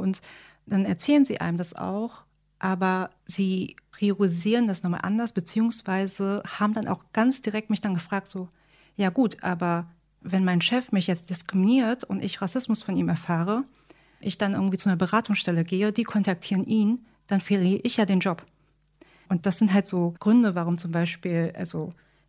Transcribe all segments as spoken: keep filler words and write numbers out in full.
und dann erzählen sie einem das auch, aber sie priorisieren das nochmal anders, beziehungsweise haben dann auch ganz direkt mich dann gefragt, so, ja gut, aber wenn mein Chef mich jetzt diskriminiert und ich Rassismus von ihm erfahre, ich dann irgendwie zu einer Beratungsstelle gehe, die kontaktieren ihn, dann verliere ich ja den Job. Und das sind halt so Gründe, warum zum Beispiel also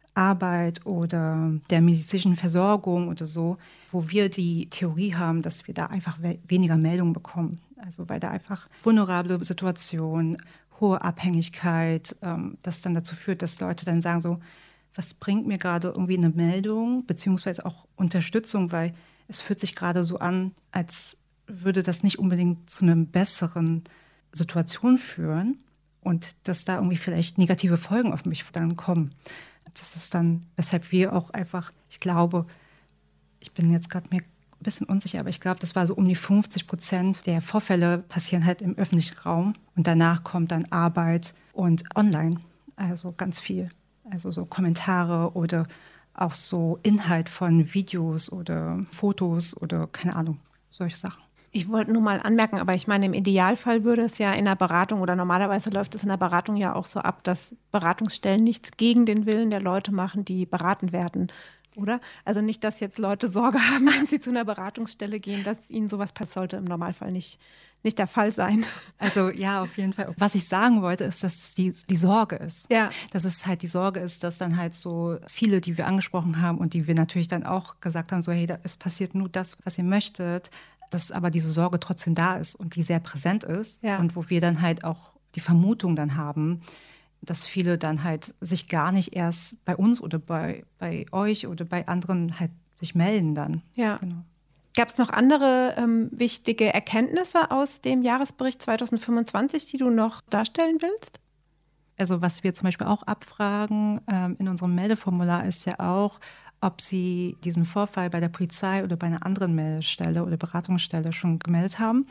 Arbeit oder der medizinischen Versorgung oder so, wo wir die Theorie haben, dass wir da einfach we- weniger Meldungen bekommen. Also weil da einfach vulnerable Situation, hohe Abhängigkeit, ähm, das dann dazu führt, dass Leute dann sagen so, was bringt mir gerade irgendwie eine Meldung, beziehungsweise auch Unterstützung, weil es fühlt sich gerade so an, als würde das nicht unbedingt zu einer besseren Situation führen und dass da irgendwie vielleicht negative Folgen auf mich dann kommen. Das ist dann, weshalb wir auch einfach, ich glaube, ich bin jetzt gerade mir ein bisschen unsicher, aber ich glaube, das war so um die fünfzig Prozent der Vorfälle passieren halt im öffentlichen Raum und danach kommt dann Arbeit und online, also ganz viel. Also so Kommentare oder auch so Inhalt von Videos oder Fotos oder keine Ahnung, solche Sachen. Ich wollte nur mal anmerken, aber ich meine, im Idealfall würde es ja in der Beratung oder normalerweise läuft es in der Beratung ja auch so ab, dass Beratungsstellen nichts gegen den Willen der Leute machen, die beraten werden, oder? Also nicht, dass jetzt Leute Sorge haben, wenn sie zu einer Beratungsstelle gehen, dass ihnen sowas passiert, sollte im Normalfall nicht, nicht der Fall sein. Also ja, auf jeden Fall. Was ich sagen wollte, ist, dass die, die Sorge ist. Ja. Dass es halt die Sorge ist, dass dann halt so viele, die wir angesprochen haben und die wir natürlich dann auch gesagt haben, so hey, da, es passiert nur das, was ihr möchtet, dass aber diese Sorge trotzdem da ist und die sehr präsent ist. Ja. Und wo wir dann halt auch die Vermutung dann haben, dass viele dann halt sich gar nicht erst bei uns oder bei, bei euch oder bei anderen halt sich melden dann. Ja. Genau. Gab es noch andere ähm, wichtige Erkenntnisse aus dem Jahresbericht zwanzig fünfundzwanzig, die du noch darstellen willst? Also was wir zum Beispiel auch abfragen ähm, in unserem Meldeformular ist ja auch, ob Sie diesen Vorfall bei der Polizei oder bei einer anderen Meldestelle oder Beratungsstelle schon gemeldet haben.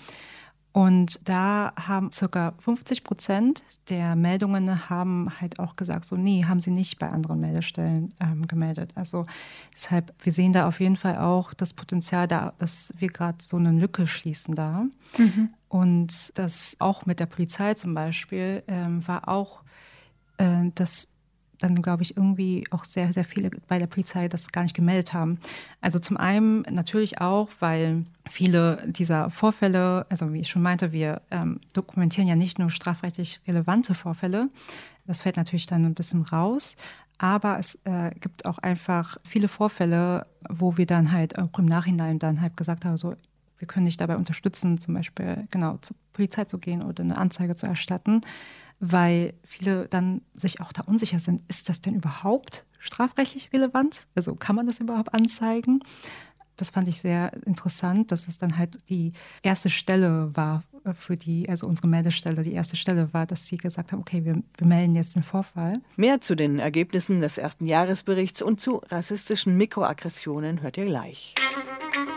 Und da haben ca. fünfzig Prozent der Meldungen haben halt auch gesagt, so nee, haben sie nicht bei anderen Meldestellen ähm, gemeldet. Also deshalb, wir sehen da auf jeden Fall auch das Potenzial da, dass wir gerade so eine Lücke schließen da. Mhm. Und das auch mit der Polizei zum Beispiel ähm, war auch, äh, dass dann, glaube ich, irgendwie auch sehr, sehr viele bei der Polizei das gar nicht gemeldet haben. Also zum einen natürlich auch, weil viele dieser Vorfälle, also wie ich schon meinte, wir ähm, dokumentieren ja nicht nur strafrechtlich relevante Vorfälle. Das fällt natürlich dann ein bisschen raus. Aber es äh, gibt auch einfach viele Vorfälle, wo wir dann halt auch im Nachhinein dann halt gesagt haben, so, wir können dich dabei unterstützen, zum Beispiel genau zur Polizei zu gehen oder eine Anzeige zu erstatten, weil viele dann sich auch da unsicher sind, ist das denn überhaupt strafrechtlich relevant? Also kann man das überhaupt anzeigen? Das fand ich sehr interessant, dass es dann halt die erste Stelle war für die, also unsere Meldestelle, die erste Stelle war, dass sie gesagt haben, okay, wir, wir melden jetzt den Vorfall. Mehr zu den Ergebnissen des ersten Jahresberichts und zu rassistischen Mikroaggressionen hört ihr gleich.